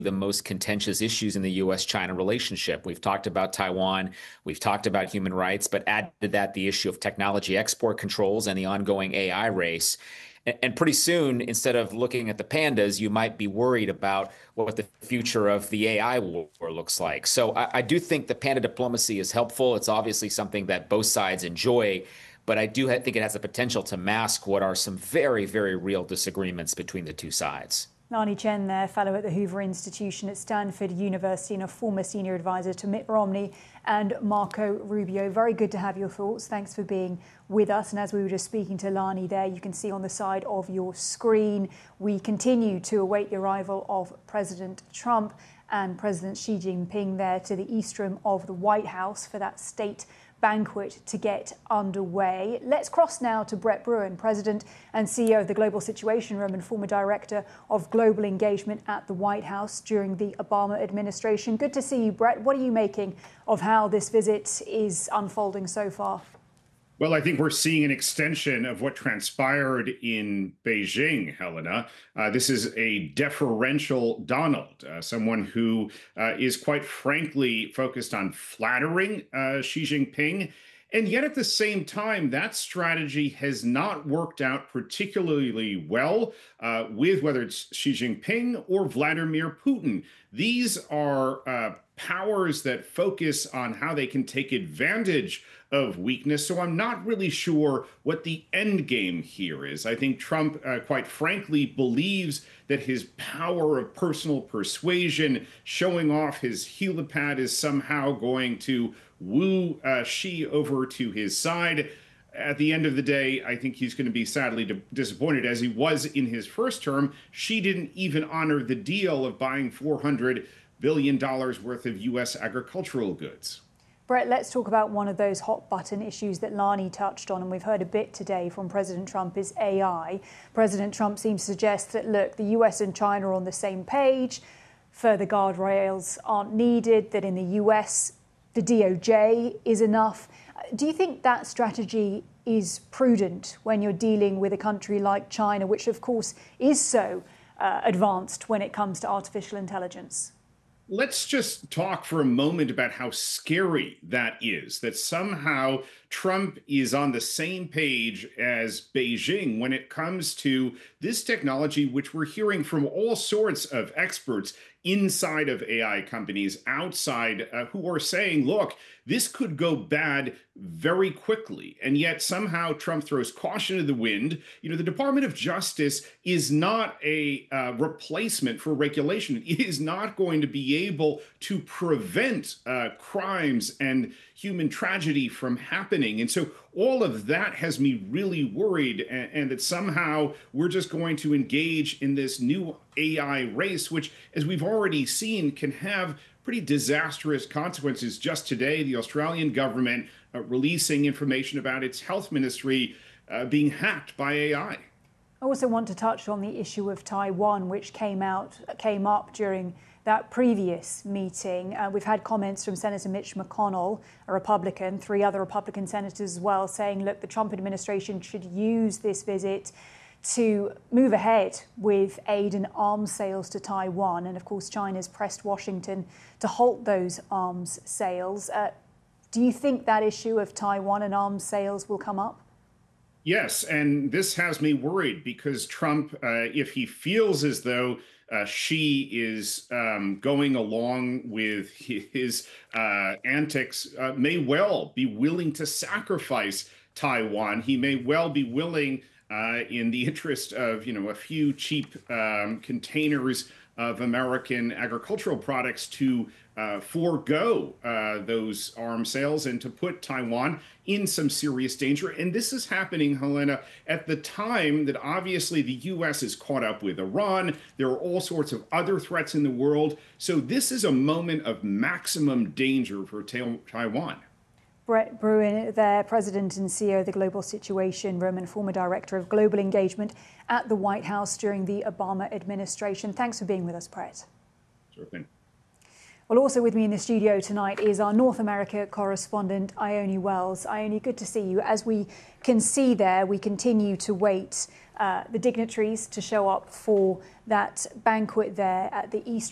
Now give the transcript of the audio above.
the most contentious issues in the U.S.-China relationship. We've talked about Taiwan, we've talked about human rights, but add to that the issue of technology export controls and the ongoing AI race. And pretty soon, instead of looking at the pandas, you might be worried about what the future of the AI war looks like. So I do think the panda diplomacy is helpful. It's obviously something that both sides enjoy, but I do think it has the potential to mask what are some very, very real disagreements between the two sides. Lanhee Chen there, fellow at the Hoover Institution at Stanford University and a former senior advisor to Mitt Romney and Marco Rubio. Very good to have your thoughts. Thanks for being with us. And as we were just speaking to Lanhee there, you can see on the side of your screen, we continue to await the arrival of President Trump and President Xi Jinping there to the East Room of the White House for that state banquet to get underway. Let's cross now to Brett Bruen, President and CEO of the Global Situation Room and former Director of Global Engagement at the White House during the Obama administration. Good to see you, Brett. What are you making of how this visit is unfolding so far? Well, I think we're seeing an extension of what transpired in Beijing, Helena. This is a deferential Donald, someone who is quite frankly focused on flattering Xi Jinping. And yet at the same time, that strategy has not worked out particularly well with whether it's Xi Jinping or Vladimir Putin. These are powers that focus on how they can take advantage of weakness. So I'm not really sure what the end game here is. I think Trump, quite frankly, believes that his power of personal persuasion, showing off his helipad, is somehow going to woo Xi over to his side. At the end of the day, I think he's going to be sadly disappointed, as he was in his first term. Xi didn't even honor the deal of buying $400 billion worth of U.S. agricultural goods. Brett, let's talk about one of those hot button issues that Lanhee touched on, and we've heard a bit today from President Trump, is AI. President Trump seems to suggest that, look, the US and China are on the same page, further guardrails aren't needed, that in the US, the DOJ is enough. Do you think that strategy is prudent when you're dealing with a country like China, which of course is so advanced when it comes to artificial intelligence? Let's just talk for a moment about how scary that is, that somehow Trump is on the same page as Beijing when it comes to this technology, which we're hearing from all sorts of experts inside of AI companies, outside, who are saying, look, this could go bad very quickly. And yet somehow Trump throws caution to the wind. You know, the Department of Justice is not a replacement for regulation. It is not going to be able to prevent crimes and human tragedy from happening. And so all of that has me really worried, and that somehow we're just going to engage in this new AI race, which, as we've already seen, can have pretty disastrous consequences. Just today, the Australian government releasing information about its health ministry being hacked by AI. I also want to touch on the issue of Taiwan, which came up during that previous meeting. We've had comments from Senator Mitch McConnell, a Republican, 3 other Republican senators as well, saying, look, the Trump administration should use this visit to move ahead with aid and arms sales to Taiwan. And of course, China's pressed Washington to halt those arms sales. Do you think that issue of Taiwan and arms sales will come up? Yes, and this has me worried because Trump, if he feels as though Xi is going along with his antics, may well be willing to sacrifice Taiwan. He may well be willing, in the interest of, you know, a few cheap containers of American agricultural products, to forego those arms sales and to put Taiwan in some serious danger. And this is happening, Helena, at the time that obviously the U.S. is caught up with Iran. There are all sorts of other threats in the world. So this is a moment of maximum danger for Taiwan. Brett Bruen there, President and CEO of the Global Situation Room and former Director of Global Engagement at the White House during the Obama administration. Thanks for being with us, Brett. Sure thing. Well, also with me in the studio tonight is our North America correspondent, Ione Wells. Ione, good to see you. As we can see there, we continue to wait the dignitaries to show up for that banquet there at the East